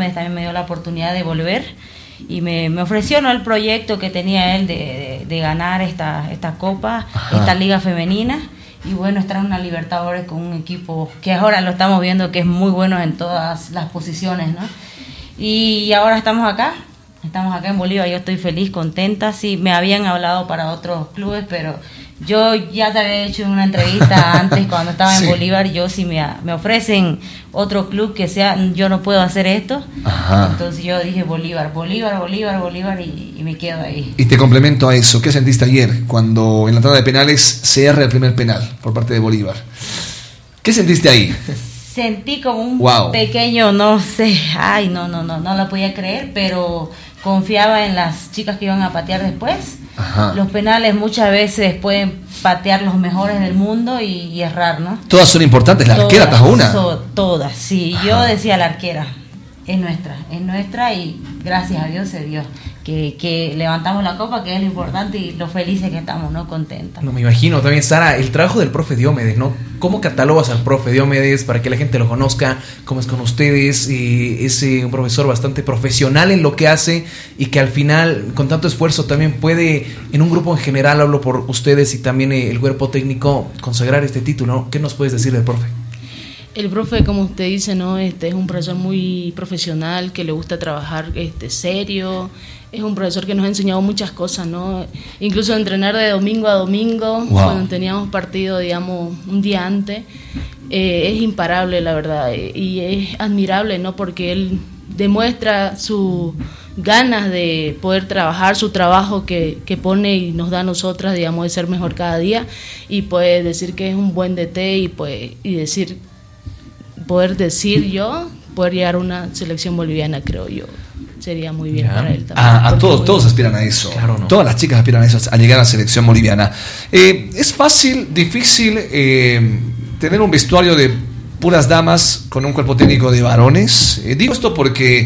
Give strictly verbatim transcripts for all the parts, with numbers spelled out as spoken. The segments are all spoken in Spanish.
Diomedes también me dio la oportunidad de volver y me, me ofreció, ¿no?, el proyecto que tenía él de, de, de ganar esta, esta copa, Ajá. esta liga femenina. Y bueno, estar en una Libertadores con un equipo que ahora lo estamos viendo que es muy bueno en todas las posiciones, ¿no? Y ahora estamos acá, estamos acá en Bolívar, yo estoy feliz, contenta. Sí, me habían hablado para otros clubes, pero yo ya te había hecho una entrevista antes cuando estaba sí. en Bolívar. Yo si me, me ofrecen otro club que sea, yo no puedo hacer esto. Ajá. Entonces yo dije Bolívar, Bolívar, Bolívar, Bolívar y, y me quedo ahí. Y te complemento a eso, ¿qué sentiste ayer cuando en la tanda de penales se erra el primer penal por parte de Bolívar? ¿Qué sentiste ahí? Sentí como un wow. pequeño, no sé, ay, no, no, no, no lo podía creer, pero confiaba en las chicas que iban a patear después. Ajá. Los penales muchas veces pueden patear los mejores del mundo y, y errar, ¿no? Todas son importantes, la todas, arquera atajó una. So, todas, sí, Ajá. yo decía la arquera, es nuestra, es nuestra y gracias a Dios se dio. Que, que levantamos la copa, que es lo importante y lo felices que estamos, ¿no? Contentos. No, me imagino también, Sara, el trabajo del profe Diomedes, ¿no? ¿Cómo catalogas al profe Diomedes para que la gente lo conozca? ¿Cómo es con ustedes? Eh, es eh, un profesor bastante profesional en lo que hace y que al final, con tanto esfuerzo, también puede, en un grupo en general, hablo por ustedes y también eh, el cuerpo técnico, consagrar este título, ¿no? ¿Qué nos puedes decir del profe? El profe, como usted dice, ¿no? Este es un profesor muy profesional, que le gusta trabajar este, serio. Es un profesor que nos ha enseñado muchas cosas, ¿no? Incluso entrenar de domingo a domingo, wow. cuando teníamos partido, digamos, un día antes. Eh, es imparable, la verdad, y es admirable, ¿no? Porque él demuestra sus ganas de poder trabajar, su trabajo que, que pone y nos da a nosotras, digamos, de ser mejor cada día, y pues decir que es un buen D T y, pues, y decir, poder decir yo, poder llegar a una selección boliviana, creo yo. Sería muy bien yeah. para él también. A, a todos, todos aspiran a eso. Claro, ¿no? Todas las chicas aspiran a eso, a llegar a la selección boliviana. Eh, es fácil, difícil eh, tener un vestuario de puras damas con un cuerpo técnico de varones. Eh, digo esto porque,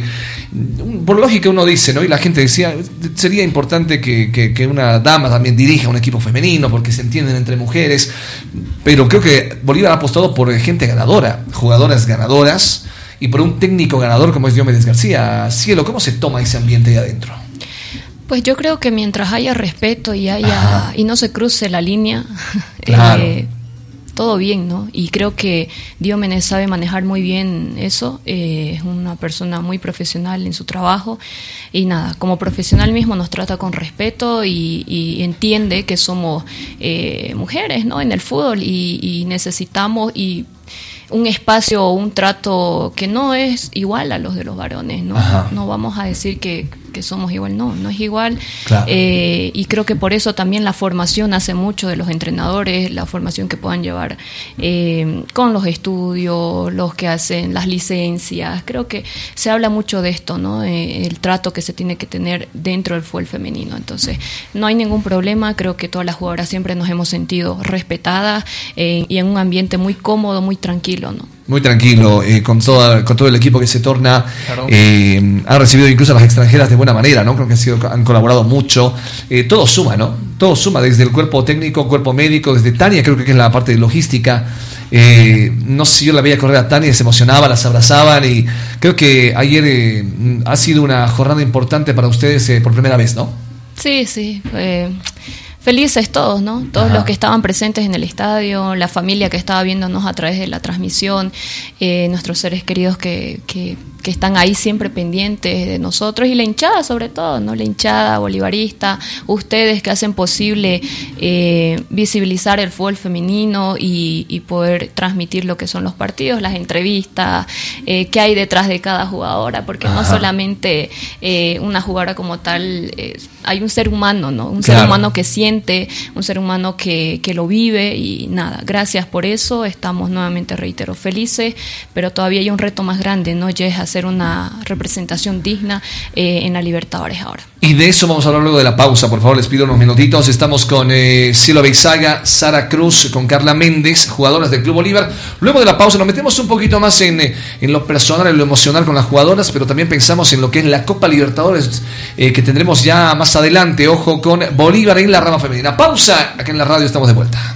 por lógica uno dice, ¿no? Y la gente decía, sería importante que, que, que una dama también dirija un equipo femenino porque se entienden entre mujeres. Pero creo que Bolívar ha apostado por gente ganadora, jugadoras ganadoras. Y por un técnico ganador como es Diomedes García. Cielo, ¿cómo se toma ese ambiente ahí adentro? Pues yo creo que mientras haya respeto y haya Ajá. y no se cruce la línea, claro. eh, todo bien, ¿no? Y creo que Diomedes sabe manejar muy bien eso. Eh, es una persona muy profesional en su trabajo y nada, como profesional mismo nos trata con respeto y, y entiende que somos eh, mujeres, ¿no? En el fútbol y, y necesitamos y un espacio o un trato que no es igual a los de los varones, ¿no? Ajá. No vamos a decir que, que somos igual, no, no es igual. Claro. Eh, y creo que por eso también la formación hace mucho de los entrenadores, la formación que puedan llevar eh, con los estudios, los que hacen las licencias. Creo que se habla mucho de esto, ¿no? Eh, el trato que se tiene que tener dentro del fútbol femenino. Entonces, no hay ningún problema. Creo que todas las jugadoras siempre nos hemos sentido respetadas eh, y en un ambiente muy cómodo, muy tranquilo, ¿no? Muy tranquilo, eh, con, toda, con todo el equipo que se torna, claro. eh, ha recibido incluso a las extranjeras de buena manera, ¿no? Creo que han, sido, han colaborado mucho, eh, todo suma, ¿no? Todo suma, desde el cuerpo técnico, cuerpo médico, desde Tania, creo que es la parte de logística, eh, no sé si yo la veía correr a Tania, se emocionaba, las abrazaban y creo que ayer eh, ha sido una jornada importante para ustedes eh, por primera vez, ¿no? Sí, sí, eh... felices todos, ¿no? Todos Ajá. los que estaban presentes en el estadio, la familia que estaba viéndonos a través de la transmisión, eh, nuestros seres queridos que, que, que están ahí siempre pendientes de nosotros y la hinchada sobre todo, ¿no? La hinchada bolivarista, ustedes que hacen posible eh, visibilizar el fútbol femenino y, y poder transmitir lo que son los partidos, las entrevistas, eh, qué hay detrás de cada jugadora, porque Ajá. no solamente eh, una jugadora como tal, eh, hay un ser humano, ¿no? Un claro. ser humano que siente, un ser humano que, que lo vive y nada, gracias por eso, estamos nuevamente, reitero, felices, pero todavía hay un reto más grande, ¿no? Ya es hacer una representación digna eh, en la Libertadores ahora. Y de eso vamos a hablar luego de la pausa, por favor, les pido unos minutitos. Estamos con eh, Cielo Beizaga, Sara Cruz, con Carla Méndez, jugadoras del Club Bolívar. Luego de la pausa nos metemos un poquito más en, en lo personal, en lo emocional con las jugadoras, pero también pensamos en lo que es la Copa Libertadores eh, que tendremos ya más adelante. Ojo con Bolívar en la rama femenina. Pausa, acá en la radio estamos de vuelta.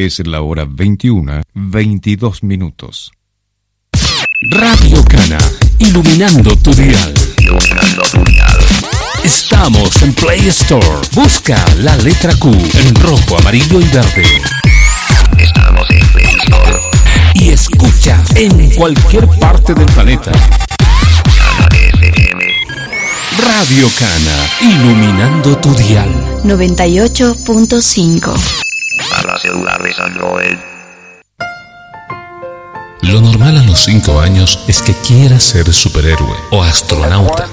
Es la hora veintiuna, veintidós minutos. Radio Cana, iluminando tu dial. Iluminando tu dial. Estamos en Play Store. Busca la letra Q en rojo, amarillo y verde. Estamos en Play Store. Y escucha en cualquier parte del planeta. Radio Cana, iluminando tu dial. noventa y ocho punto cinco. Para la celular de San Joel. Lo normal a los cinco años es que quieras ser superhéroe o astronauta.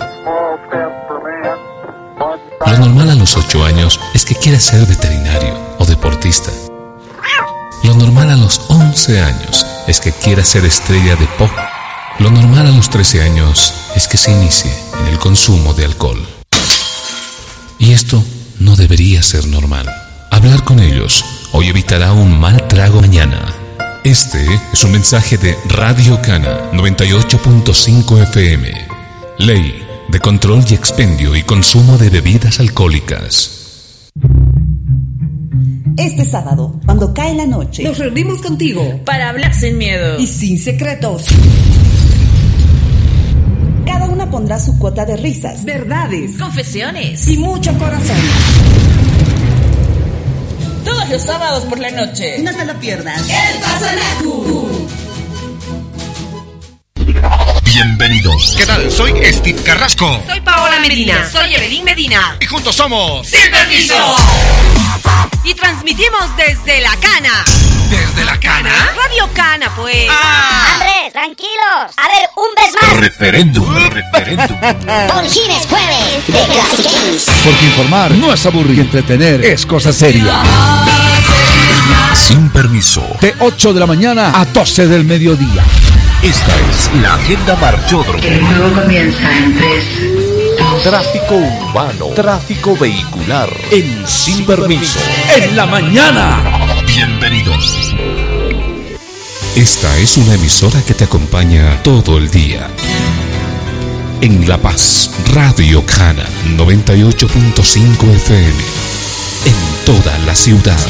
Lo normal a los ocho años es que quieras ser veterinario o deportista. Lo normal a los once años es que quieras ser estrella de pop. Lo normal a los trece años es que se inicie en el consumo de alcohol. Y esto no debería ser normal. Hablar con ellos hoy evitará un mal trago mañana. Este es un mensaje de Radio Cana noventa y ocho punto cinco F M. Ley de control y expendio y consumo de bebidas alcohólicas. Este sábado, cuando cae la noche, nos reunimos contigo para hablar sin miedo y sin secretos. Cada una pondrá su cuota de risas, verdades, confesiones y mucho corazón. Todos los sábados por la noche. No te lo pierdas. El Pasanacu. Bienvenidos. ¿Qué tal? Soy Steve Carrasco. Soy Paola Medina. Soy Evelyn Medina. Y juntos somos Sin Permiso. Y transmitimos desde La Cana. ¿Desde La Cana? Radio Cana, pues. Ah. Andrés, tranquilos. A ver, un vez más. Referéndum. Referéndum. Por Gines Jueves de Classic Games. Porque informar no es aburrir, entretener es cosa seria. Sin Permiso. De ocho de la mañana a doce del mediodía. Esta es la agenda Marchódromo. El juego comienza en tres. Tráfico urbano, tráfico vehicular, en Sin, Sin permiso. permiso. En la mañana. Bienvenidos. Esta es una emisora que te acompaña todo el día. En La Paz, Radio Cana noventa y ocho punto cinco F M. En toda la ciudad.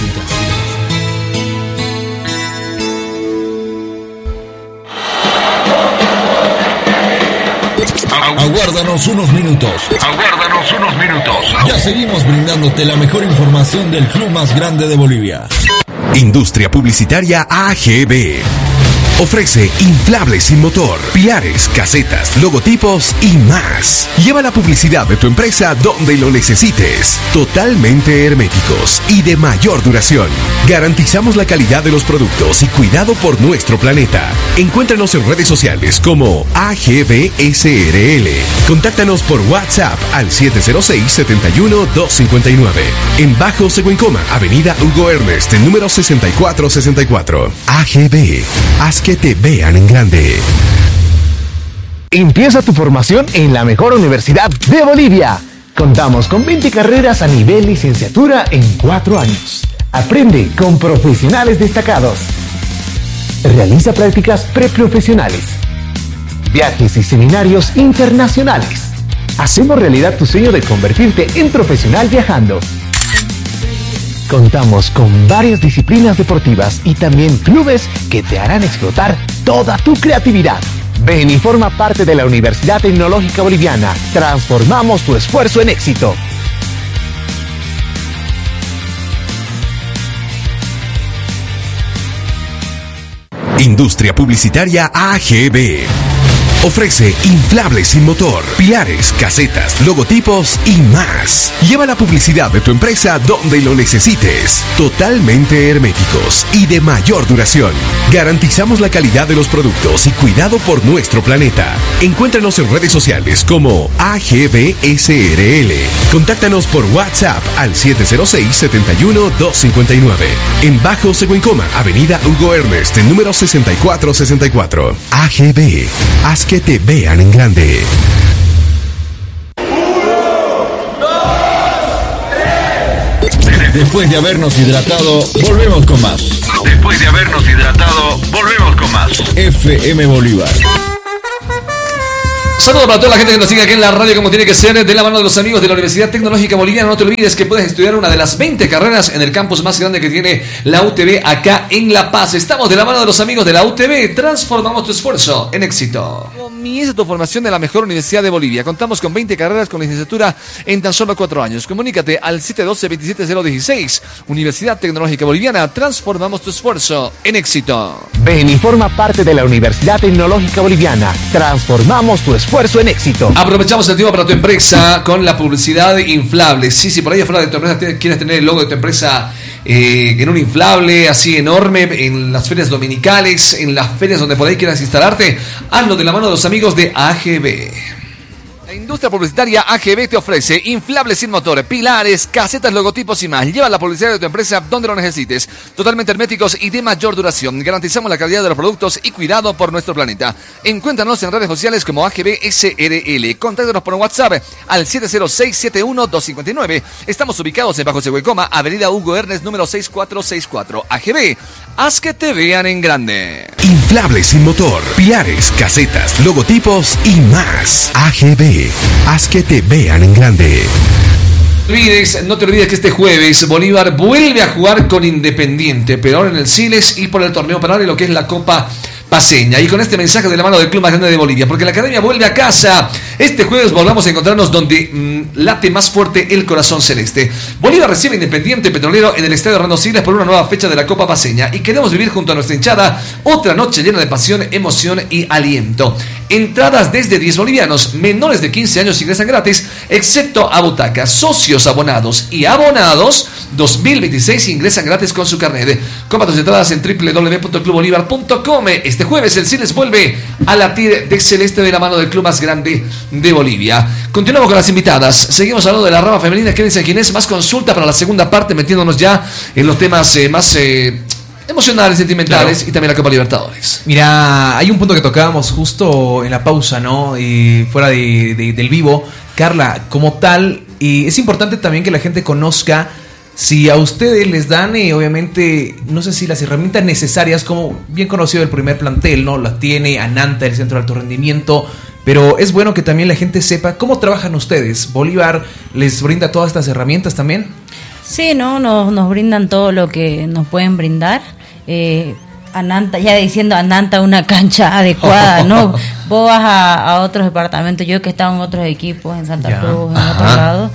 Aguárdanos unos minutos. Aguárdanos unos minutos. Ya seguimos brindándote la mejor información del club más grande de Bolivia. Industria Publicitaria A G B. Ofrece inflables sin motor, pilares, casetas, logotipos y más. Lleva la publicidad de tu empresa donde lo necesites. Totalmente herméticos y de mayor duración. Garantizamos la calidad de los productos y cuidado por nuestro planeta. Encuéntranos en redes sociales como A G B S R L. Contáctanos por WhatsApp al siete cero seis, siete uno, dos cinco nueve. En Bajo Seguincoma, Avenida Hugo Ernest, el número sesenta y cuatro sesenta y cuatro. A G B. Haz que te vean en grande. Empieza tu formación en la mejor universidad de Bolivia. Contamos con veinte carreras a nivel licenciatura en cuatro años. Aprende con profesionales destacados. Realiza prácticas preprofesionales. Viajes y seminarios internacionales. Hacemos realidad tu sueño de convertirte en profesional viajando. Contamos con varias disciplinas deportivas y también clubes que te harán explotar toda tu creatividad. Ven y forma parte de la Universidad Tecnológica Boliviana. Transformamos tu esfuerzo en éxito. Industria Publicitaria A G B. Ofrece inflables sin motor, pilares, casetas, logotipos y más. Lleva la publicidad de tu empresa donde lo necesites. Totalmente herméticos y de mayor duración. Garantizamos la calidad de los productos y cuidado por nuestro planeta. Encuéntranos en redes sociales como A G B S R L. Contáctanos por WhatsApp al siete cero seis, siete uno, dos cinco nueve. En Bajo Seguincoma, Avenida Hugo Ernest, el número sesenta y cuatro sesenta y cuatro. A G B. Haz que te vean en grande. Después de habernos hidratado, volvemos con más. Después de habernos hidratado, volvemos con más. F M Bolívar. Saludos para toda la gente que nos sigue aquí en la radio como tiene que ser, de la mano de los amigos de la Universidad Tecnológica Boliviana. No te olvides que puedes estudiar una de las veinte carreras en el campus más grande que tiene la U T B acá en La Paz. Estamos de la mano de los amigos de la U T B. Transformamos tu esfuerzo en éxito. Comienza tu formación en la mejor universidad de Bolivia. Contamos con veinte carreras con licenciatura en tan solo cuatro años. Comunícate al siete uno dos, dos siete cero uno seis. Universidad Tecnológica Boliviana. Transformamos tu esfuerzo en éxito. Ven y forma parte de la Universidad Tecnológica Boliviana. Transformamos tu esfuerzo en éxito. Aprovechamos el tiempo para tu empresa con la publicidad inflable. Sí, si por ahí afuera de tu empresa quieres tener el logo de tu empresa eh, en un inflable así enorme, en las ferias dominicales, en las ferias donde por ahí quieras instalarte, hazlo de la mano de los amigos de A G B. La industria publicitaria A G B te ofrece inflables sin motor, pilares, casetas, logotipos y más. Lleva la publicidad de tu empresa donde lo necesites. Totalmente herméticos y de mayor duración. Garantizamos la calidad de los productos y cuidado por nuestro planeta. Encuéntranos en redes sociales como A G B S R L. Contáctanos por WhatsApp al siete cero seis, siete uno, dos cinco nueve. Estamos ubicados en Bajo Sehuecoma, Avenida Hugo Ernest, número seis cuatro seis cuatro. A G B, haz que te vean en grande. Inflables sin motor, pilares, casetas, logotipos y más. A G B. Haz que te vean en grande. No te olvides, no te olvides que este jueves Bolívar vuelve a jugar con Independiente, pero ahora en el Siles y por el torneo penal y lo que es la Copa Paceña. Y con este mensaje de la mano del club más grande de Bolivia, porque la academia vuelve a casa. Este jueves volvamos a encontrarnos donde mmm, late más fuerte el corazón celeste. Bolívar recibe Independiente Petrolero en el estadio Hernando Siles por una nueva fecha de la Copa Paceña y queremos vivir junto a nuestra hinchada otra noche llena de pasión, emoción y aliento. Entradas desde diez bolivianos, menores de quince años ingresan gratis, excepto a butacas. Socios, abonados y abonados dos mil veintiséis ingresan gratis con su carnet. Compra tus entradas en doble u doble u doble u punto club bolívar punto com. Este jueves el Siles vuelve a latir de celeste de la mano del club más grande de Bolivia. Continuamos con las invitadas. Seguimos hablando de la rama femenina. ¿Quién dice quién es? Más consulta para la segunda parte, metiéndonos ya en los temas eh, más eh, emocionales, sentimentales, claro. Y también la Copa Libertadores. Mira, hay un punto que tocábamos justo en la pausa, ¿no? Y fuera de, de, del vivo. Carla, como tal, y es importante también que la gente conozca. Si a ustedes les dan, eh, obviamente, no sé si las herramientas necesarias, como bien conocido el primer plantel, ¿no? Las tiene Ananta, el Centro de Alto Rendimiento, pero es bueno que también la gente sepa cómo trabajan ustedes. ¿Bolívar les brinda todas estas herramientas también? Sí, no, nos, nos brindan todo lo que nos pueden brindar. Eh, Ananta, ya diciendo Ananta, una cancha adecuada, ¿no? Vos vas a, a otros departamentos, yo que he estado en otros equipos, en Santa ya. Cruz, en otro lado.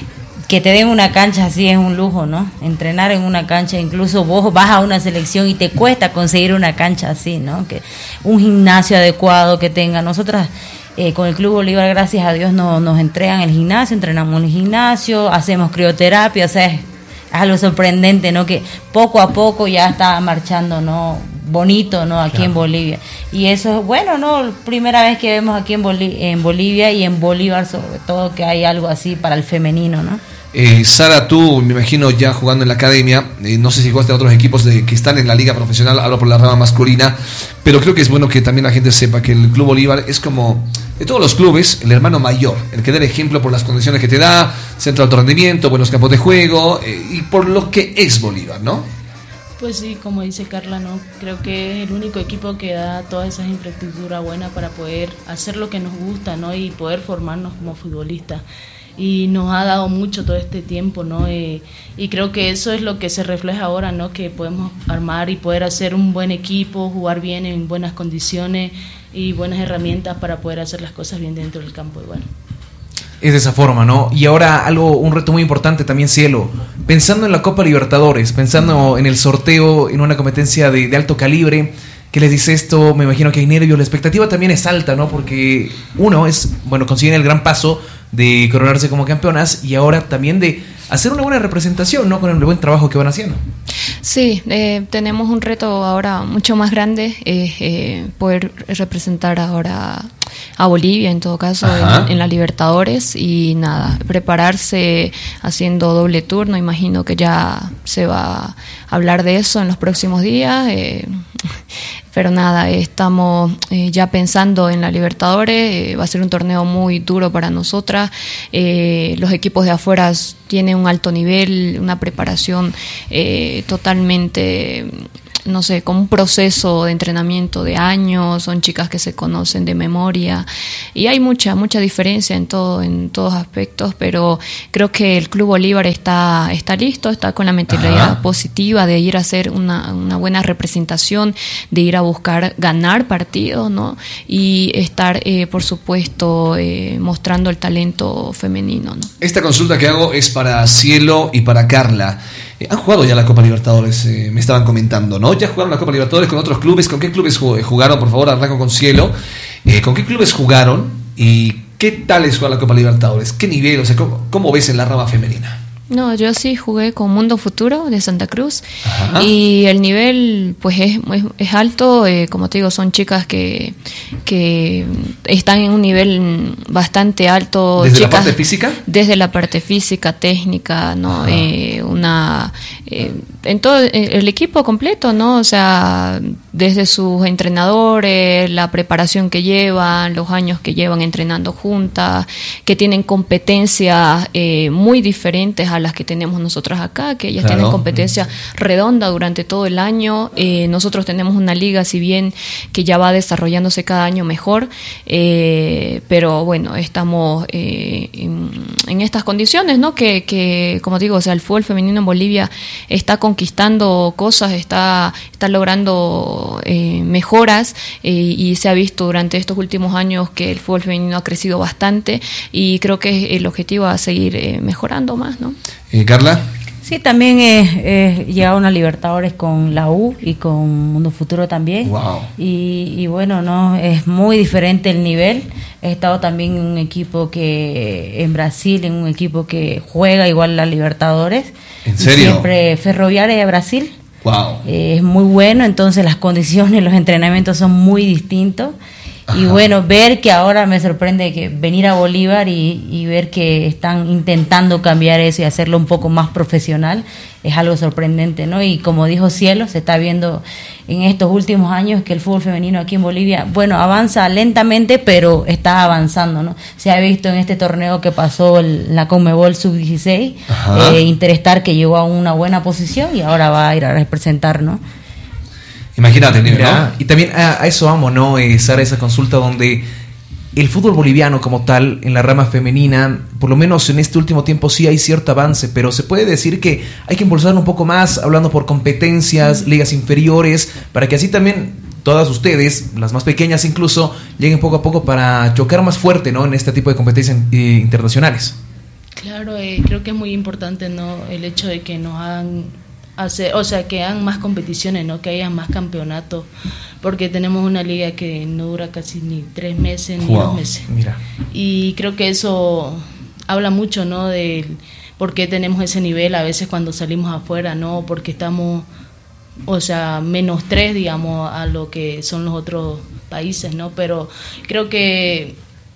Que te den una cancha así es un lujo, ¿no? Entrenar en una cancha, incluso vos vas a una selección y te cuesta conseguir una cancha así, ¿no? Que un gimnasio adecuado que tenga. Nosotras eh, con el Club Bolívar, gracias a Dios, no, nos entregan el gimnasio, entrenamos en el gimnasio, hacemos crioterapia, o sea, es, es algo sorprendente, ¿no? Que poco a poco ya está marchando, ¿no? Bonito, ¿no? Aquí claro. En Bolivia. Y eso es bueno, ¿no? Primera vez que vemos aquí en, Boli- en Bolivia y en Bolívar sobre todo que hay algo así para el femenino, ¿no? Eh, Sara, tú me imagino ya jugando en la academia, eh, no sé si jugaste a otros equipos de, que están en la liga profesional, hablo por la rama masculina, pero creo que es bueno que también la gente sepa que el Club Bolívar es como, de todos los clubes, el hermano mayor, el que da el ejemplo por las condiciones que te da, centro de alto rendimiento, buenos campos de juego, eh, y por lo que es Bolívar, ¿no? Pues sí, como dice Carla, no, creo que es el único equipo que da todas esas infraestructuras buenas para poder hacer lo que nos gusta, ¿no? Y poder formarnos como futbolistas. Y nos ha dado mucho todo este tiempo, ¿no? Eh, y creo que eso es lo que se refleja ahora, ¿no? Que podemos armar y poder hacer un buen equipo, jugar bien en buenas condiciones y buenas herramientas para poder hacer las cosas bien dentro del campo igual. Es de esa forma, ¿no? Y ahora algo, un reto muy importante también, Cielo. Pensando en la Copa Libertadores, pensando en el sorteo, en una competencia de, de alto calibre, ¿qué les dice esto? Me imagino que hay nervios. La expectativa también es alta, ¿no? Porque uno es, bueno, consiguen el gran paso de coronarse como campeonas y ahora también de hacer una buena representación, ¿no? Con el buen trabajo que van haciendo. Sí, eh, tenemos un reto ahora mucho más grande, eh, eh, poder representar ahora a Bolivia en todo caso en, en la Libertadores y nada, prepararse haciendo doble turno, imagino que ya se va a hablar de eso en los próximos días, eh, pero nada, estamos eh, ya pensando en la Libertadores, eh, va a ser un torneo muy duro para nosotras, eh, los equipos de afuera tienen un alto nivel, una preparación eh, totalmente no sé, con un proceso de entrenamiento de años, son chicas que se conocen de memoria y hay mucha, mucha diferencia en todo, en todos aspectos, pero creo que el Club Bolívar está, está listo, está con la mentalidad Ajá. positiva de ir a hacer una, una buena representación, de ir a buscar ganar partidos, ¿no? Y estar, eh, por supuesto, eh, mostrando el talento femenino, ¿no? Esta consulta que hago es para Cielo y para Carla. Eh, han jugado ya la Copa Libertadores, eh, me estaban comentando, ¿no? Ya jugaron la Copa Libertadores con otros clubes. ¿Con qué clubes jugaron? Por favor, arranco con Cielo. Eh, ¿Con qué clubes jugaron? ¿Y qué tal es jugar la Copa Libertadores? ¿Qué nivel? O sea, ¿cómo, cómo ves en la rama femenina? No, yo sí jugué con Mundo Futuro de Santa Cruz. Ajá. Y el nivel pues es, es, es alto, eh, como te digo, son chicas que, que están en un nivel bastante alto. ¿Desde chicas, la parte física? Desde la parte física, técnica, ¿no? Eh, una eh, en todo el equipo completo, ¿no? O sea, desde sus entrenadores, la preparación que llevan, los años que llevan entrenando juntas, que tienen competencias eh, muy diferentes a las que tenemos nosotros acá, que ellas claro. tienen competencia redonda durante todo el año. Eh, nosotros tenemos una liga, si bien que ya va desarrollándose cada año mejor, eh, pero bueno, estamos eh, en, en estas condiciones, ¿no? Que, que, como digo, o sea, el fútbol femenino en Bolivia está conquistando cosas, está, está logrando eh, mejoras eh, y se ha visto durante estos últimos años que el fútbol femenino ha crecido bastante y creo que el objetivo es seguir eh, mejorando más, ¿no? Eh, Carla. Sí, también he llegado a una Libertadores con la U y con Mundo Futuro también. Wow. Y, y bueno, no es muy diferente el nivel. He estado también en un equipo que en Brasil, en un equipo que juega igual la Libertadores. ¿En serio? Siempre Ferroviaria de Brasil. Wow. Eh, es muy bueno, entonces las condiciones, los entrenamientos son muy distintos. Ajá. Y bueno, ver que ahora me sorprende que venir a Bolívar y, y ver que están intentando cambiar eso y hacerlo un poco más profesional es algo sorprendente, ¿no? Y como dijo Cielo, se está viendo en estos últimos años que el fútbol femenino aquí en Bolivia, bueno, avanza lentamente, pero está avanzando, ¿no? Se ha visto en este torneo que pasó el, la Conmebol sub dieciséis, eh, Interstar, que llegó a una buena posición y ahora va a ir a representar, ¿no? Imagínate el nivel, ¿no? Y también a, a eso vamos, ¿no? Eh, Sara, esa consulta donde el fútbol boliviano como tal, en la rama femenina, por lo menos en este último tiempo sí hay cierto avance, pero se puede decir que hay que impulsarlo un poco más, hablando por competencias, ligas inferiores, para que así también todas ustedes, las más pequeñas incluso, lleguen poco a poco para chocar más fuerte, ¿no? En este tipo de competencias eh, internacionales. Claro, eh, creo que es muy importante, ¿no? El hecho de que nos hagan hacer, o sea, que hagan más competiciones, ¿no? Que haya más campeonatos, porque tenemos una liga que no dura casi ni tres meses ni wow. dos meses. Mira. Y creo que eso habla mucho, ¿no? De por qué tenemos ese nivel a veces cuando salimos afuera, ¿no? Porque estamos, o sea, menos tres, digamos, a lo que son los otros países, ¿no? Pero creo que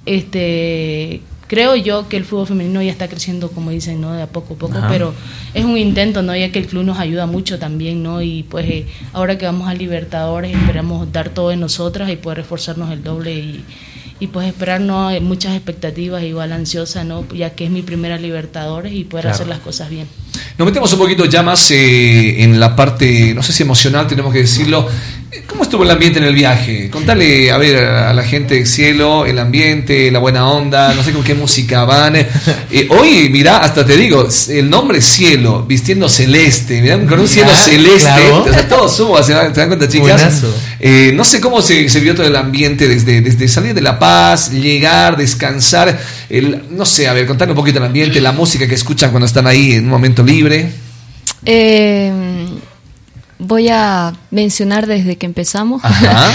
este creo yo que el fútbol femenino ya está creciendo, como dicen, ¿no? De a poco a poco, Ajá. pero es un intento, ¿no? Ya que el club nos ayuda mucho también, ¿no? Y pues eh, ahora que vamos a Libertadores esperamos dar todo de nosotras y poder reforzarnos el doble y, y pues esperarnos muchas expectativas, igual ansiosa, ¿no? Ya que es mi primera Libertadores y poder claro. hacer las cosas bien. Nos metemos un poquito ya más eh, en la parte, no sé si emocional, tenemos que decirlo. ¿Cómo estuvo el ambiente en el viaje? Contale, a ver, a la gente de Cielo, el ambiente, la buena onda, no sé con qué música van. Eh, hoy, mirá, hasta te digo, el nombre Cielo, vistiendo celeste, mirá, con un cielo ah, celeste, claro. O sea, todos somos, ¿se dan cuenta, chicas? Eh, no sé cómo se, se vio todo el ambiente desde, desde salir de La Paz, llegar, descansar, el, no sé, a ver, contale un poquito el ambiente, la música que escuchan cuando están ahí en un momento libre. Eh... Voy a mencionar desde que empezamos,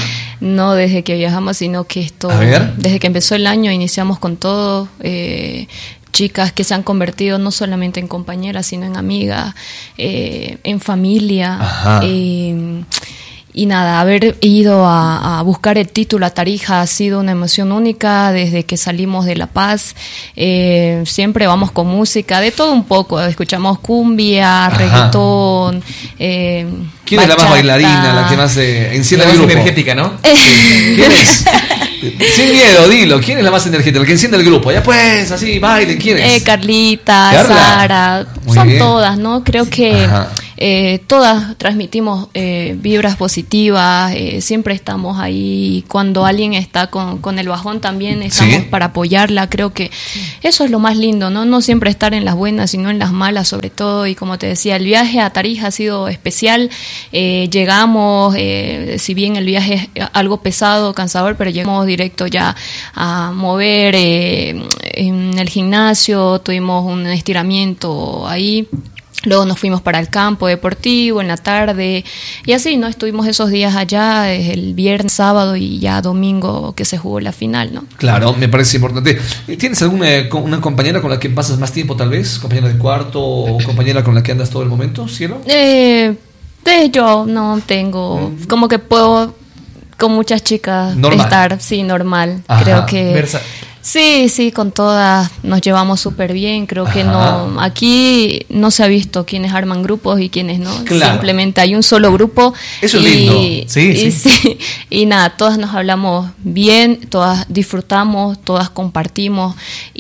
no desde que viajamos, sino que esto, desde que empezó el año, iniciamos con todo, eh, chicas que se han convertido no solamente en compañeras, sino en amigas, eh, en familia. Eh, y nada, haber ido a, a buscar el título a Tarija ha sido una emoción única desde que salimos de La Paz. Eh, siempre vamos con música, de todo un poco. Escuchamos cumbia, Ajá. reggaetón. Eh, ¿Quién bachata. Es la más bailarina, la que más eh, enciende el grupo? Energética, ¿no? ¿Quién es? Sin miedo, dilo. ¿Quién es la más energética? La que enciende el grupo. Ya pues, así, bailen. ¿Quién es? Eh, Carlita, Carla. Sara. Muy son bien. Todas, ¿no? Creo que eh, todas transmitimos eh, vibras positivas, eh, siempre estamos ahí, cuando alguien está con, con el bajón también estamos ¿sí? para apoyarla, creo que sí. eso es lo más lindo, ¿no? No siempre estar en las buenas, sino en las malas sobre todo, y como te decía, el viaje a Tarija ha sido especial, eh, llegamos, eh, si bien el viaje es algo pesado, cansador, pero llegamos directo ya a mover eh, en el gimnasio, tuvimos un estiramiento ahí. Luego nos fuimos para el campo deportivo en la tarde y así, ¿no? Estuvimos esos días allá, el viernes, sábado y ya domingo que se jugó la final, ¿no? Claro, me parece importante. ¿Tienes alguna una compañera con la que pasas más tiempo tal vez? ¿Compañera de cuarto o compañera con la que andas todo el momento, Cielo? Eh, de yo no tengo, mm. como que puedo con muchas chicas normal. estar, sí, normal. Ajá. Creo que... Versa- Sí, sí, con todas nos llevamos súper bien. Creo que Ajá. no aquí no se ha visto quiénes arman grupos y quiénes no. Claro. Simplemente hay un solo grupo. Eso y, es lindo. Sí, y, sí. sí, y nada, todas nos hablamos bien, todas disfrutamos, todas compartimos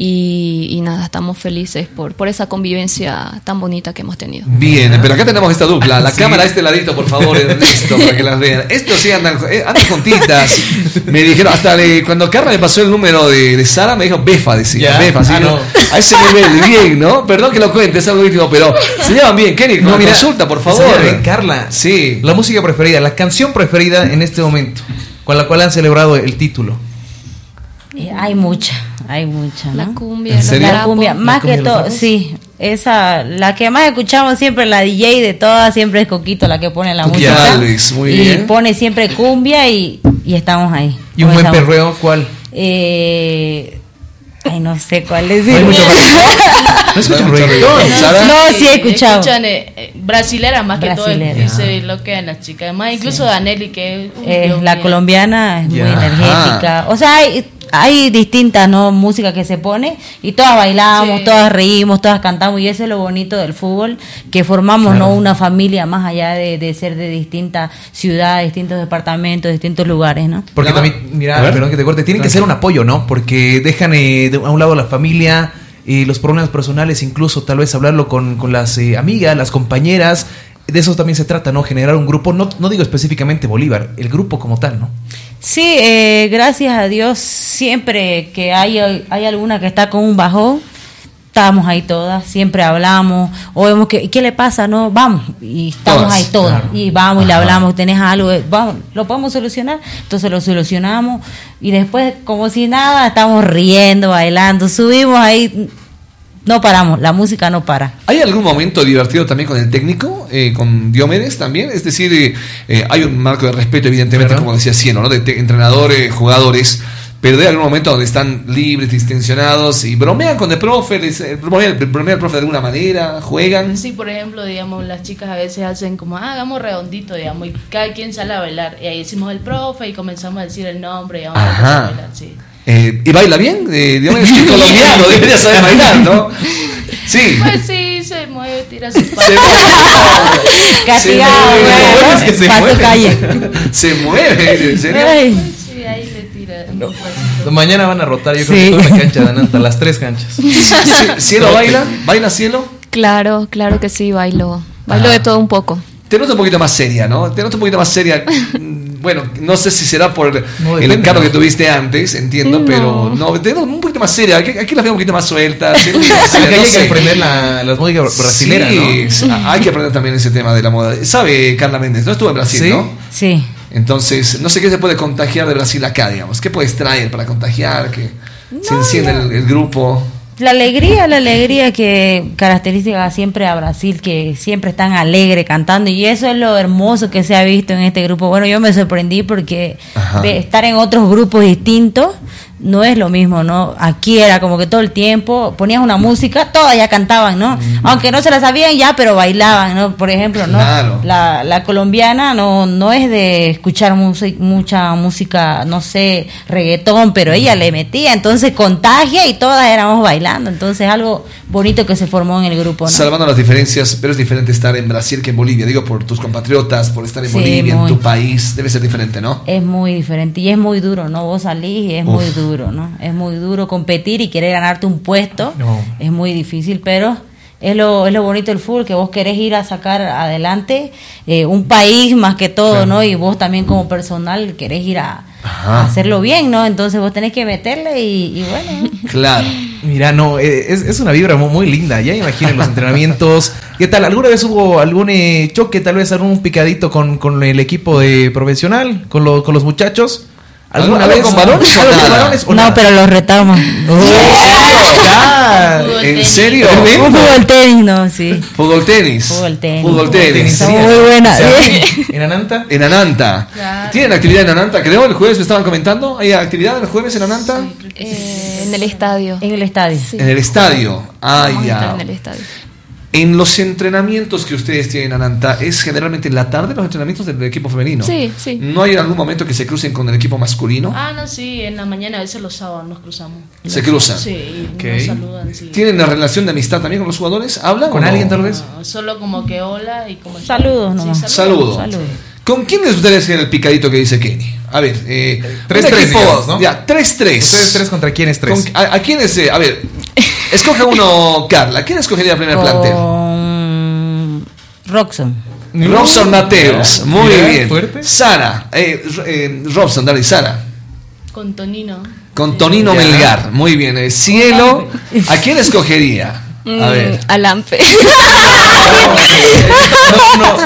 y, y nada, estamos felices por, por esa convivencia tan bonita que hemos tenido. Bien, pero acá tenemos esta dupla. La sí. cámara a este ladito, por favor, Ernesto, para que las vean. Estos sí andan, andan juntitas. Me dijeron, hasta de, cuando Carla me pasó el número de, de Sara, me dijo Befa, decía, yeah. Befa, ¿sí? Ah, no. A ese nivel, bien, ¿no? Perdón que lo cuente, es algo íntimo, pero se llevan bien. Kenny, no, mira, consulta, por favor. Bien, Carla, sí. La música preferida, la canción preferida en este momento, con la cual han celebrado el título. Eh, hay mucha, hay mucha, ¿no? La cumbia, la cumbia, más que todo, sí. Esa, la que más escuchamos siempre, la D J de todas, siempre es Coquito la que pone la Coquito música. Alves, muy y bien. Pone siempre cumbia y, y estamos ahí. ¿Y un buen perreo cuál? Eh, ay, no sé cuál decir. No, ¿No escuchan reggaetón? No, sí he escuchado. Escuchan eh, eh, brasilera más brasilera. que todo. Y se lo quedan las chicas. Además, incluso sí. Danelli, que es eh, la mío. colombiana es yeah. muy energética. O sea, hay, hay distintas no músicas que se pone y todas bailamos, sí. todas reímos, todas cantamos, y eso es lo bonito del fútbol, que formamos claro. no una familia más allá de, de ser de distintas ciudades, distintos departamentos, distintos lugares, ¿no? Porque también, mira, perdón que te corte, tienen que ser un apoyo, ¿no? Porque dejan eh, de, a un lado la familia, eh, los problemas personales, incluso tal vez hablarlo con, con las eh, amigas, las compañeras. De eso también se trata, ¿no? Generar un grupo, no, no digo específicamente Bolívar, el grupo como tal, ¿no? Sí, eh, gracias a Dios, siempre que hay, hay alguna que está con un bajón, estamos ahí todas, siempre hablamos, o vemos que, ¿qué le pasa? No, vamos, y estamos todas, ahí todas, claro. y vamos Ajá. y le hablamos, tenés algo, vamos, ¿lo podemos solucionar? Entonces lo solucionamos, y después, como si nada, estamos riendo, bailando, subimos ahí... No paramos, la música no para. ¿Hay algún momento divertido también con el técnico, eh, con Diomedes también? Es decir, eh, eh, hay un marco de respeto, evidentemente, ¿verdad? Como decía Cielo, ¿no? De te- entrenadores, jugadores, pero hay algún momento donde están libres, distensionados y bromean con el profe, les, eh, bromea, bromea el profe de alguna manera, juegan. Sí, por ejemplo, digamos, las chicas a veces hacen como, ah, hagamos redondito, digamos, y cada quien sale a bailar. Y ahí decimos el profe y comenzamos a decir el nombre y vamos Ajá. a bailar, sí. Eh, ¿Y baila bien? Eh, Diomedes es colombiano, debería saber bailar, ¿no? Sí. Pues sí, se mueve, tira sus pasos. Castigado, ¿no? Se, se mueve. Calle. Se mueve, ¿en serio? Ay. Sí, ahí le tira. No. Mañana van a rotar, yo creo sí. que toda la cancha de Ananta, las tres canchas. ¿Cielo baila? ¿Baila Cielo? Claro, claro que sí, bailo. Bailo ah. de todo un poco. Te noto un poquito más seria, ¿no? Te noto un poquito más seria. Bueno, no sé si será por no, el encargo que tuviste antes, entiendo, no. pero no, te noto un poquito más seria. Aquí, aquí las veo un poquito más sueltas. Sí, hay no que sé. aprender la, las músicas brasileras, sí, ¿no? Hay que aprender también ese tema de la moda. ¿Sabe Carla Méndez? No estuvo en Brasil, ¿sí? ¿no? Sí. Entonces, no sé qué se puede contagiar de Brasil acá, digamos. ¿Qué puedes traer para contagiar? Que no, se enciende el, el grupo. La alegría, la alegría que caracteriza siempre a Brasil, que siempre están alegres cantando, y eso es lo hermoso que se ha visto en este grupo. Bueno, yo me sorprendí porque de estar en otros grupos distintos no es lo mismo, ¿no? Aquí era como que todo el tiempo ponías una música, todas ya cantaban, ¿no? Mm. Aunque no se la sabían ya, pero bailaban, ¿no? Por ejemplo, ¿no? Claro. La, la colombiana no no es de escuchar music, mucha música, no sé, reggaetón, pero ella le metía, entonces contagia y todas éramos bailando, entonces algo bonito que se formó en el grupo, ¿no? Salvando las diferencias, pero es diferente estar en Brasil que en Bolivia, digo, por tus compatriotas, por estar en sí, Bolivia, muy, en tu país, debe ser diferente, ¿no? Es muy diferente y es muy duro, ¿no? Vos salís y es Uf. muy duro. ¿no? Es muy duro competir y querer ganarte un puesto, no. es muy difícil, pero Es lo, es lo bonito del fútbol, que vos querés ir a sacar adelante eh, un país más que todo, claro. ¿no? Y vos también como personal querés ir a, a hacerlo bien, ¿no? Entonces vos tenés que meterle y, y bueno. Claro. Mira, no, es, es una vibra muy, muy linda. Ya imagino los entrenamientos. ¿Qué tal? ¿Alguna vez hubo algún eh, choque, tal vez algún picadito con, con el equipo de profesional, con, lo, con los muchachos? ¿Alguna vez con varones? ¿Algo con varones o no, nada? pero los retamos. Oh, ¿En serio? Un fútbol tenis, no, sí. Fútbol tenis. Fútbol tenis. Fútbol tenis. Son muy buenas. ¿En Ananta? En Ananta. Claro. ¿Tienen actividad en Ananta? Creo el jueves me estaban comentando. ¿Hay actividad el jueves en Ananta? Sí, eh, en el estadio. En el estadio. Sí. En el estadio. Ah, Vamos ya. En el estadio. En los entrenamientos que ustedes tienen, Ananta, ¿es generalmente en la tarde los entrenamientos del equipo femenino? Sí, sí. ¿No hay algún momento que se crucen con el equipo masculino? Ah, no, sí, en la mañana, a veces los sábados nos cruzamos. ¿Se cruzan? Sí, okay. nos saludan, sí. ¿Tienen una relación de amistad también con los jugadores? ¿Hablan con no? alguien tal vez? No, solo como que hola y como... Saludos nomás. Sí, saludos. Saludos. ¿Con quiénes ustedes tienen el picadito que dice Kenny? A ver, eh, tres tres, ¿no? Ya, tres tres. ¿Ustedes tres contra quiénes tres? Con, a, ¿A quiénes? Eh, a ver, escoge uno, Carla. ¿Quién escogería el primer con... plantel? Robson. Robson Mateos, muy Mira, bien. Fuerte. Sara, eh, eh, Robson, dale, Sara. Con Tonino. Con Tonino ya. Melgar, muy bien. Eh, Cielo, ¿a quién escogería? A ver. A Lampe. No, no.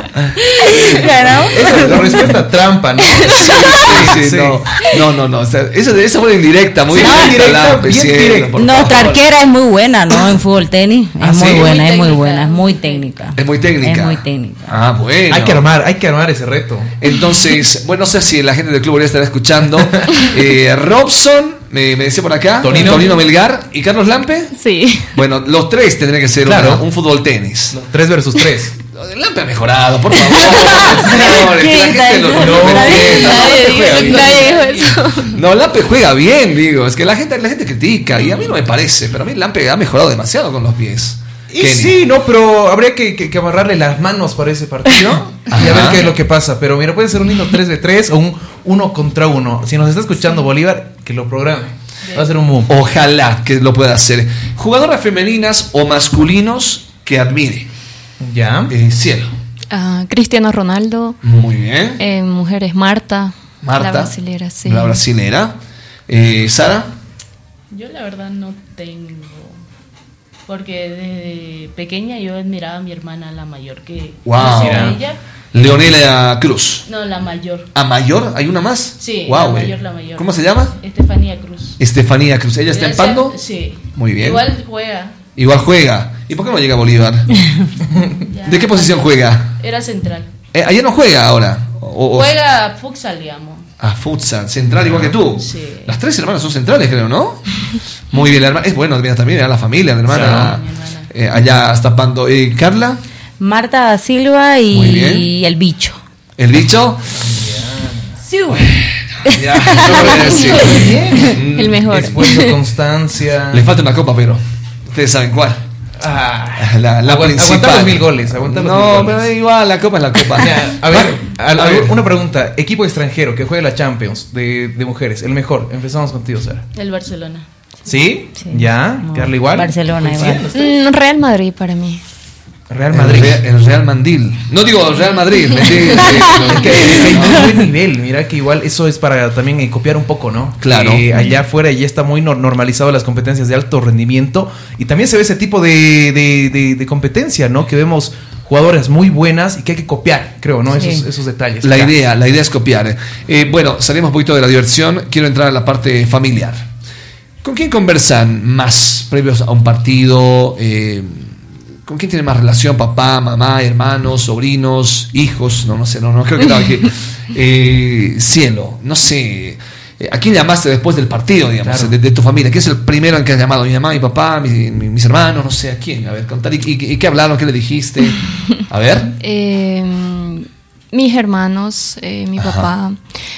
Esa es la respuesta trampa, ¿no? Sí, sí, sí, sí. No, no, no, no. O sea, esa, esa fue indirecta, muy sí, directa. Lampe, bien cielo, directa. Nuestra arquera es muy buena, ¿no? En fútbol tenis. Es ¿Ah, muy sí? buena, muy es muy técnica. buena, es muy técnica. Es muy técnica. Es muy técnica. Ah, bueno. Hay que armar, hay que armar ese reto. Entonces, bueno, no sé si la gente del club ya estará escuchando. Eh, Robson, me, me decía por acá, Tonino. Tonino Melgar y Carlos Lampe. Sí. Bueno, los tres tendrían que ser Claro. una, un fútbol tenis. No, tres versus tres. Lampe ha mejorado, por favor. Señores, que la gente lo, lo- lo entienda. Lampe juega bien. Nadie dijo eso. No, Lampe juega bien, digo. Es que la gente, la gente critica y a mí no me parece, pero a mí Lampe ha mejorado demasiado con los pies. Y Kenny. sí, no, pero habría que, que, que amarrarle las manos para ese partido y a ver Ajá. qué es lo que pasa. Pero mira, puede ser un lindo tres de tres o un uno contra uno. Si nos está escuchando Bolívar, que lo programe. Va a ser un boom. Ojalá que lo pueda hacer. Jugadoras femeninas o masculinos que admire. Ya. Eh, Cielo. Ah, Cristiano Ronaldo. Muy bien. En mujeres, Marta. Marta. La brasilera, sí. La brasilera. Eh, Sara. Yo la verdad no tengo, porque desde pequeña yo admiraba a mi hermana, la mayor, que Wow. nació Mira. ella. Leonela Cruz. No, la mayor. ¿A mayor? ¿Hay una más? Sí, Wow, la eh. mayor, la mayor. ¿Cómo se llama? Estefanía Cruz. Estefanía Cruz. ¿Ella está en Ella Pando? Sí. Muy bien. Igual juega. Igual juega. ¿Y por qué no llega a Bolívar? Ya. ¿De qué posición juega? Era central. Eh, ¿Ayer no juega ahora? O, o- Juega futsal, digamos. Ah, futsal, central igual que tú. Sí. Las tres hermanas son centrales, creo, ¿no? Muy bien, la hermana. Es bueno, mira, también era la familia, la hermana. Sí, mi hermana. eh, allá hasta Pando. Eh, Carla, Marta Silva Muy bien. y el bicho. el bicho. Sí. Ya, yo voy a decir. El mejor. Esfuerzo, constancia. Le falta una copa, pero ustedes saben cuál. Ah, La, la Aguant- principal. aguantar los mil goles, aguantar los no, mil goles. pero igual, la copa es la copa. Ya, a ver, Va, a- a a ver. una pregunta. Equipo extranjero que juegue la Champions de, de mujeres, el mejor. Empezamos contigo, Sara. El Barcelona. ¿Sí? Sí. ¿Ya? No, ¿Carla igual? Barcelona igual. Mm, Real Madrid para mí. Real El Madrid. Real, el Real Mandil. No digo Real Madrid. me sí, sí, no, Es que, es que hay muy buen nivel. Mira que igual eso es para también eh, copiar un poco, ¿no? Claro. Que allá afuera ya está muy nor- normalizado las competencias de alto rendimiento y también se ve ese tipo de, de, de- de competencia, ¿no? Que vemos jugadoras muy buenas y que hay que copiar, creo, ¿no? Sí. Esos, esos detalles. La Ya. idea, la idea es copiar. Eh, bueno, salimos un poquito de la diversión. Quiero entrar a la parte familiar. ¿Con quién conversan más previos a un partido? Eh, ¿Con quién tiene más relación? Papá, mamá, hermanos, sobrinos, hijos. No, no sé, no, no creo que estaba aquí. Eh, cielo, no sé. Eh, ¿A quién llamaste después del partido, digamos, Claro. de, de tu familia? ¿Quién es el primero en que has llamado? ¿Mi mamá, mi papá, mi- mi- mis hermanos? No sé, ¿a quién? A ver, contar. ¿Y, y- y qué hablaron? ¿Qué le dijiste? A ver. Eh, mis hermanos, eh, mi Ajá. papá.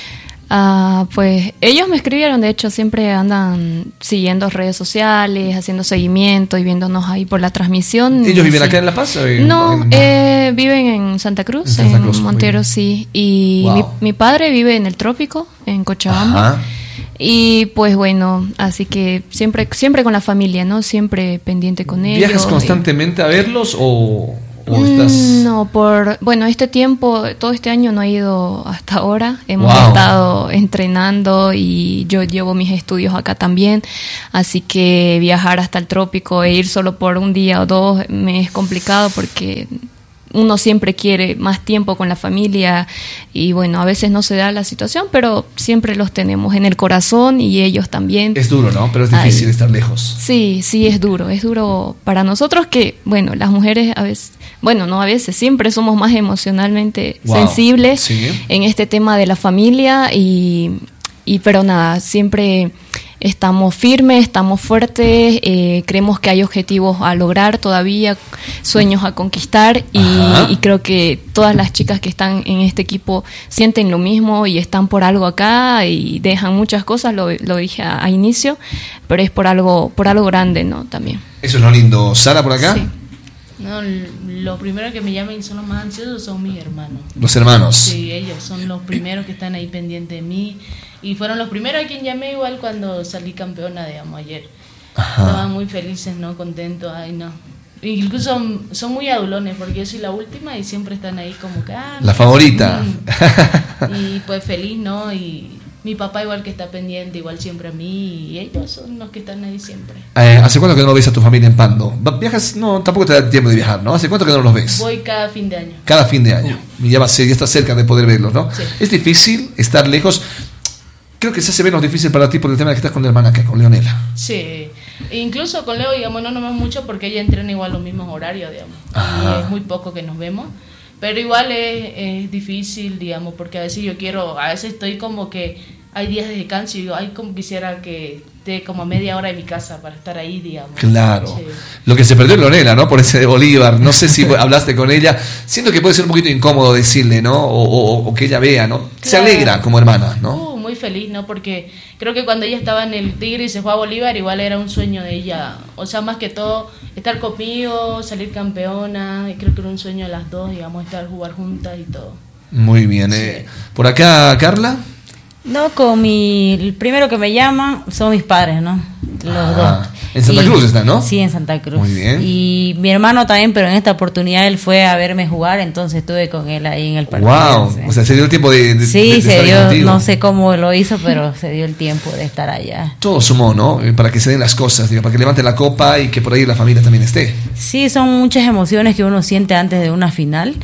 Ah, pues ellos me escribieron, de hecho siempre andan siguiendo redes sociales, haciendo seguimiento y viéndonos ahí por la transmisión. ¿Ellos viven Sí. acá en La Paz? ¿O No, en- eh, viven en Santa Cruz, En Santa en Cruz, muy Montero, bien. sí. Y Wow. mi, mi padre vive en el trópico, en Cochabamba. Ajá. Y pues bueno, así que siempre siempre con la familia, ¿no? Siempre pendiente con ellos. ¿Viajas constantemente a verlos o, o estás...? No, por... Bueno, este tiempo, todo este año no he ido hasta ahora. Hemos Wow. estado entrenando y yo llevo mis estudios acá también. Así que viajar hasta el trópico e ir solo por un día o dos me es complicado porque... uno siempre quiere más tiempo con la familia y bueno, a veces no se da la situación, pero siempre los tenemos en el corazón y ellos también. Es duro, ¿no? Pero es difícil Ay. estar lejos. Sí, sí, es duro, es duro para nosotros que, bueno, las mujeres a veces, bueno, no a veces, siempre somos más emocionalmente Wow. sensibles Sí. en este tema de la familia y, y pero nada, siempre... Estamos firmes, estamos fuertes, eh, creemos que hay objetivos a lograr todavía, sueños a conquistar y, y creo que todas las chicas que están en este equipo sienten lo mismo y están por algo acá y dejan muchas cosas, lo, lo dije a, a inicio, pero es por algo, por algo grande, ¿no? También. Eso es lo lindo. ¿Sara por acá? Sí. No, lo primero que me llaman y son los más ansiosos son mis hermanos. Los hermanos. Sí, ellos son los primeros que están ahí pendientes de mí. Y fueron los primeros a quien llamé igual cuando salí campeona, digamos, ayer. Ajá. Estaban muy felices, ¿no? Contentos, ay, no. Incluso son, son muy adulones porque yo soy la última y siempre están ahí como que... Ah, la favorita. Y pues feliz, ¿no? Y mi papá igual que está pendiente, igual siempre a mí. Y ellos son los que están ahí siempre. Eh, ¿Hace cuánto que no ves a tu familia en Pando? ¿Viajas? No, tampoco te da tiempo de viajar, ¿no? ¿Hace cuánto que no los ves? Voy cada fin de año. Cada fin de año. Y ya, va a ser, ya está cerca de poder verlos, ¿no? Sí. Es difícil estar lejos. Creo que se hace menos difícil para ti por el tema de que estás con la hermana que con Leonela. Sí, incluso con Leo, digamos, no nos vemos mucho porque ella entrena igual los mismos horarios, digamos. Ajá. Y es muy poco que nos vemos, pero igual es, es difícil, digamos, porque a veces yo quiero, a veces estoy como que hay días de descanso y digo, ay, como quisiera que esté como a media hora de mi casa para estar ahí, digamos. Claro. Sí. Lo que se perdió Leonela, ¿no? Por ese de Bolívar. No sé si hablaste con ella. Siento que puede ser un poquito incómodo decirle, ¿no? O, o, o que ella vea, ¿no? Se Claro. alegra como hermana, ¿no? Uh, muy feliz, ¿no? Porque creo que cuando ella estaba en el Tigre y se fue a Bolívar, igual era un sueño de ella. O sea, más que todo, estar conmigo, salir campeona. Y creo que era un sueño de las dos, digamos, estar, jugar juntas y todo. Muy bien. Sí. Eh. Por acá, Carla. No, con mi... El primero que me llama son mis padres, ¿no? Los Ah, dos. en Santa Y- Cruz está, ¿no? Sí, en Santa Cruz. Muy bien. Y mi hermano también, pero en esta oportunidad él fue a verme jugar, entonces estuve con él ahí en el partido. Wow. Sí. O sea, se dio el tiempo de, de, Sí, de- de se estar dio, contigo. no sé cómo lo hizo, pero se dio el tiempo de estar allá. Todo sumó, ¿no? Eh, Para que se den las cosas, digo, para que levante la copa y que por ahí la familia también esté. Sí, son muchas emociones que uno siente antes de una final.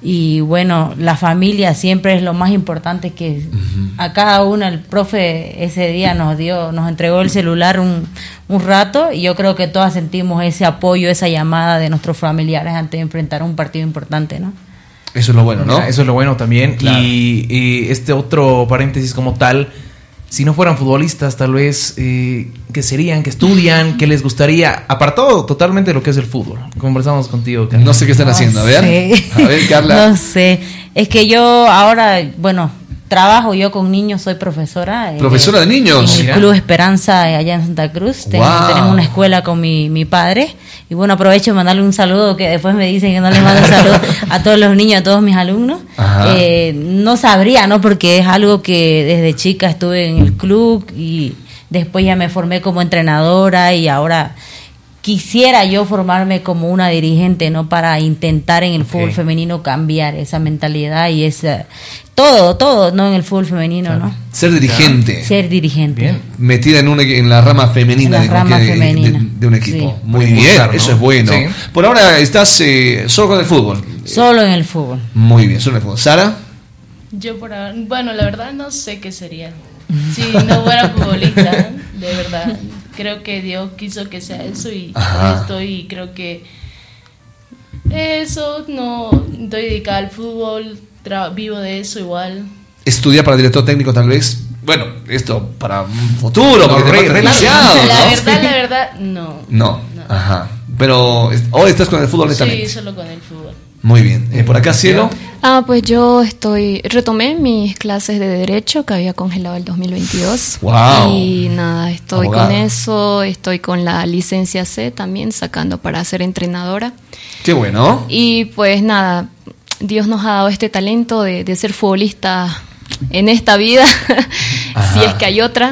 Y bueno, la familia siempre es lo más importante, que uh-huh. a cada uno, el profe ese día nos dio, nos entregó el celular un, un rato, y yo creo que todas sentimos ese apoyo, esa llamada de nuestros familiares antes de enfrentar un partido importante, ¿no? Eso es lo bueno, ¿no? Eso es lo bueno también. Claro. Y, y este otro paréntesis como tal, si no fueran futbolistas, tal vez, eh, ¿qué serían? ¿Qué estudian? ¿Qué les gustaría? Apartado totalmente de lo que es el fútbol. Conversamos contigo, Carla. No sé qué están No haciendo, a ver. sé. A ver, Carla. No sé. Es que yo ahora, bueno, trabajo yo con niños, soy profesora. ¿Profesora eh, de niños? En el Mira. Club Esperanza allá en Santa Cruz. Ten- Wow. Tenemos una escuela con mi, mi padre. Y bueno, aprovecho de mandarle un saludo, que después me dicen que no les mando un saludo a todos los niños, a todos mis alumnos. Eh, no sabría, ¿no? Porque es algo que desde chica estuve en el club y después ya me formé como entrenadora, y ahora quisiera yo formarme como una dirigente, ¿no? Para intentar en el okay. fútbol femenino cambiar esa mentalidad y esa... Todo, todo, ¿no? En el fútbol femenino, claro. ¿no? Ser dirigente. Claro. Ser dirigente. Bien. Metida en, una, en la rama femenina, la de, rama de, femenina. De, de un equipo. Sí. Muy Muy bien, gustar, ¿no? Eso es bueno. Sí. Por ahora estás eh, solo con el fútbol. Solo en el fútbol. Muy bien, solo en el fútbol. ¿Sara? Yo por ahora, bueno, la verdad no sé qué sería. Si no fuera futbolista, de verdad. Creo que Dios quiso que sea eso y Ajá. estoy, creo que eso, no estoy dedicada al fútbol, tra- vivo de eso igual. ¿Estudia para director técnico tal vez? Bueno, esto para un futuro, no, porque re, te re, demasiado, La ¿no? verdad, la verdad, no. no. No, ajá. Pero hoy estás con el fútbol netamente. Sí, solo con el fútbol. Muy bien. Eh, por acá, Cielo. Ah, pues yo estoy, retomé mis clases de Derecho que había congelado el dos mil veintidós. Wow. Y nada, estoy Abogada. con eso, estoy con la licencia C también, sacando para ser entrenadora. Qué bueno. Y pues nada, Dios nos ha dado este talento de, de ser futbolista en esta vida, si es que hay otra.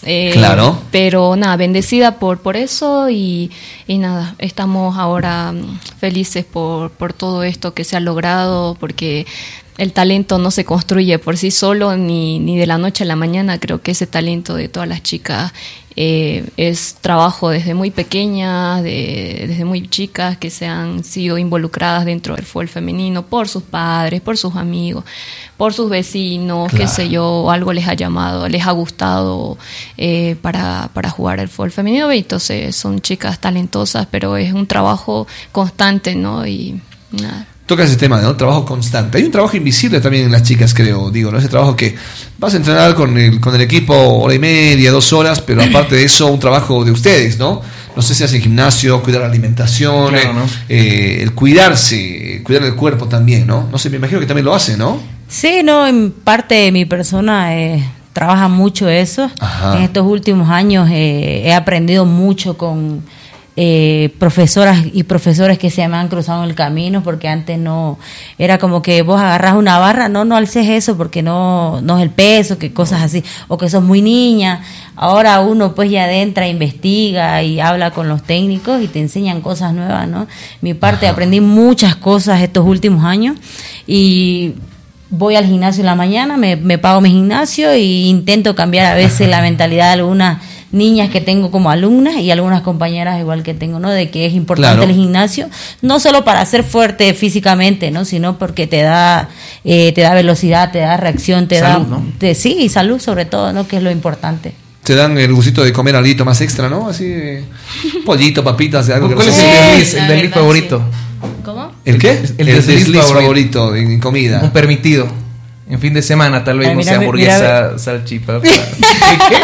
Eh, claro. Pero nada, bendecida por, por eso y, y nada, estamos ahora felices por, por todo esto que se ha logrado, porque el talento no se construye por sí solo ni, ni de la noche a la mañana. Creo que ese talento de todas las chicas eh, es trabajo desde muy pequeñas, de, desde muy chicas que se han sido involucradas dentro del fútbol femenino por sus padres, por sus amigos, por sus vecinos, claro. qué sé yo, algo les ha llamado, les ha gustado eh, para, para jugar al fútbol femenino. Y entonces son chicas talentosas, pero es un trabajo constante, ¿no? Y nada. Toca ese tema, ¿no? Trabajo constante. Hay un trabajo invisible también en las chicas, creo, digo, ¿no? Ese trabajo que vas a entrenar con el, con el equipo hora y media, dos horas, pero aparte de eso, un trabajo de ustedes, ¿no? No sé si hacen gimnasio, cuidar la alimentación, claro, ¿no? eh, el cuidarse, cuidar el cuerpo también, ¿no? No sé, me imagino que también lo hacen, ¿no? Sí, no, en parte de mi persona eh, trabaja mucho eso. Ajá. En estos últimos años eh, he aprendido mucho con Eh, profesoras y profesores que se me han cruzado en el camino, porque antes no, era como que vos agarrás una barra, no, no alces eso porque no, no es el peso, que cosas así, o que sos muy niña. Ahora uno pues ya adentra, investiga y habla con los técnicos y te enseñan cosas nuevas, ¿no? Mi parte, Ajá. aprendí muchas cosas estos últimos años y voy al gimnasio en la mañana, me, me pago mi gimnasio e intento cambiar a veces la mentalidad de algunas niñas que tengo como alumnas y algunas compañeras igual que tengo, ¿no? De que es importante claro. el gimnasio, no solo para ser fuerte físicamente, ¿no? Sino porque te da eh, te da velocidad, te da reacción, te salud, da ¿no? te, sí, y salud sobre todo, ¿no? Que es lo importante. Te dan el gustito de comer algo más extra, ¿no? Así, pollito, papitas, de algo que ¿Cuál no es el desliz, el desliz favorito? Sí. ¿Cómo? ¿El qué? El, el desliz, desliz favorito, favorito en comida. Un permitido. En fin de semana, tal vez, Ay, no sé, hamburguesa, salchipapa. ¿Qué?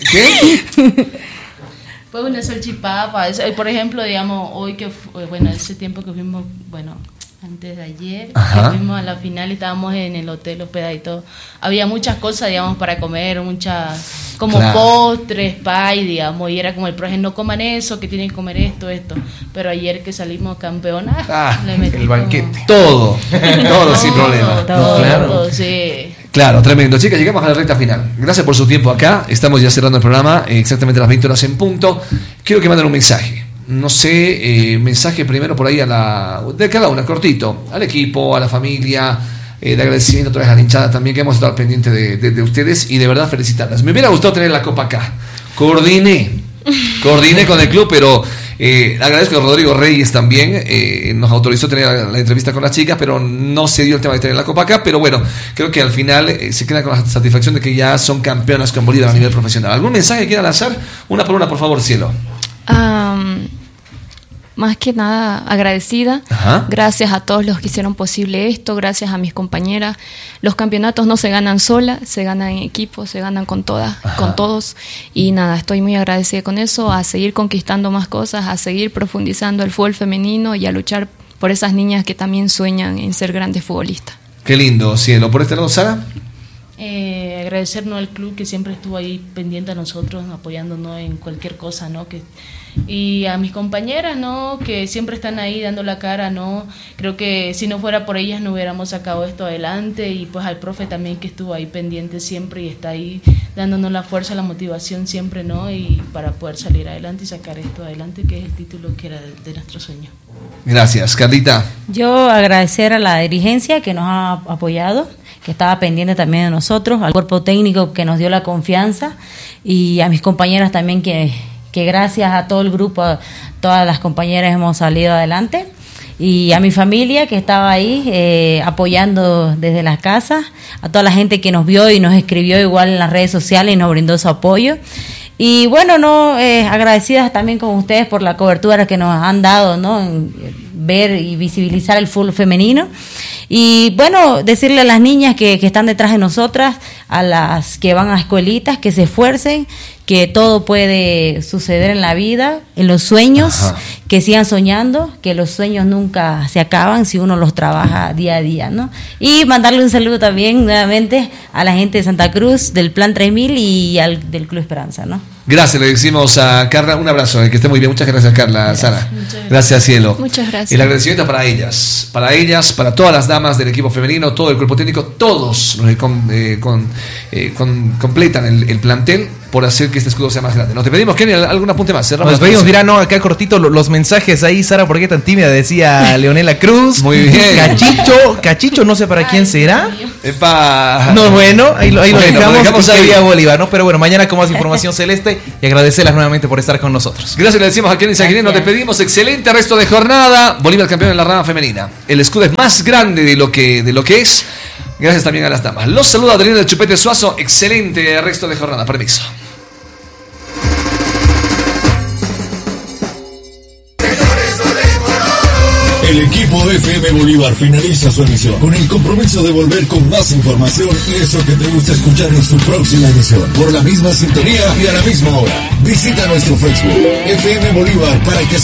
¿Qué? Pues una salchipapa. Por ejemplo, digamos, hoy que fue, bueno, ese tiempo que fuimos, bueno, antes de ayer, Ajá. que fuimos a la final y estábamos en el hotel hospedadito. Había muchas cosas, digamos, para comer, muchas, como claro. postres, pie, digamos, y era como el profe, no coman eso, que tienen que comer esto, esto. Pero ayer que salimos campeonas, ah, le metí el banquete. Como... Todo, todo sin problema. Todo, claro. todo, sí. Claro, tremendo. Chicas, llegamos a la recta final. Gracias por su tiempo acá. Estamos ya cerrando el programa, exactamente a las veinte horas en punto. Quiero que manden un mensaje. No sé, eh, mensaje primero por ahí a la... de cada una, cortito. Al equipo, a la familia, eh, de agradecimiento otra vez a la hinchada también, que hemos estado pendientes de, de, de ustedes y de verdad felicitarlas. Me hubiera gustado tener la copa acá. Coordiné. Coordiné con el club, pero... Eh, agradezco a Rodrigo Reyes también, eh, nos autorizó tener la, la entrevista con las chicas, pero no se dio el tema de tener la copa acá, pero bueno, creo que al final eh, se queda con la satisfacción de que ya son campeonas con Bolívar a nivel profesional. ¿Algún mensaje que quieran lanzar? Una por una, por favor, Cielo. Um, más que nada agradecida. Ajá. Gracias a todos los que hicieron posible esto, gracias a mis compañeras. Los campeonatos no se ganan sola, se ganan en equipo, se ganan con todas, Ajá. con todos. Y nada, estoy muy agradecida con eso, a seguir conquistando más cosas, a seguir profundizando el fútbol femenino y a luchar por esas niñas que también sueñan en ser grandes futbolistas. Qué lindo, Cielo. ¿Por este lado, Sara? Eh, agradecernos al club que siempre estuvo ahí pendiente a nosotros, apoyándonos en cualquier cosa, ¿no? Que, y a mis compañeras, ¿no? Que siempre están ahí dando la cara, ¿no? Creo que si no fuera por ellas no hubiéramos sacado esto adelante, y pues al profe también que estuvo ahí pendiente siempre y está ahí dándonos la fuerza, la motivación siempre, ¿no? Y para poder salir adelante y sacar esto adelante, que es el título que era de, de nuestro sueño. Gracias, Carlita. Yo agradecer a la dirigencia que nos ha apoyado, que estaba pendiente también de nosotros, al cuerpo técnico que nos dio la confianza y a mis compañeras también que, que gracias a todo el grupo, a todas las compañeras hemos salido adelante, y a mi familia que estaba ahí eh, apoyando desde las casas, a toda la gente que nos vio y nos escribió igual en las redes sociales y nos brindó su apoyo. Y bueno, no eh, agradecidas también con ustedes por la cobertura que nos han dado, ¿no? En ver y visibilizar el fútbol femenino. Y bueno, decirle a las niñas que, que están detrás de nosotras, a las que van a escuelitas, que se esfuercen, que todo puede suceder en la vida, en los sueños, Ajá. que sigan soñando, que los sueños nunca se acaban si uno los trabaja día a día, ¿no? Y mandarle un saludo también nuevamente a la gente de Santa Cruz, del Plan tres mil y al del Club Esperanza, ¿no? Gracias, le decimos a Carla, un abrazo, que esté muy bien. Muchas gracias, Carla, gracias, Sara. Gracias. gracias, cielo. Muchas gracias. El agradecimiento para ellas, para ellas, para todas las damas del equipo femenino, todo el cuerpo técnico, todos los que con, eh, con, eh, con, completan el, el plantel por hacer que este escudo sea más grande. Nos despedimos, Kenny, ¿algún apunte más? Cerramos. Nos despedimos, mira, no, acá cortito los mensajes ahí, Sara, ¿por qué tan tímida? Decía Leonela Cruz. Muy bien. Cachicho, Cachicho, no sé para Ay, quién será. Epa. No, bueno, ahí lo, ahí bueno, lo dejamos, lo dejamos ahí a Bolívar, ¿no? Pero bueno, mañana con más información celeste y agradecerlas nuevamente por estar con nosotros. Gracias, le decimos a Kenny Sanguinetti, nos despedimos. Excelente resto de jornada. Bolívar campeón en la rama femenina. El escudo es más grande de lo que, de lo que es. Gracias también a las damas. Los saluda Adrián del Chupete Suazo. Excelente resto de jornada. Permiso. El equipo F M Bolívar finaliza su emisión con el compromiso de volver con más información y eso que te gusta escuchar en su próxima emisión. Por la misma sintonía y a la misma hora. Visita nuestro Facebook F M Bolívar para que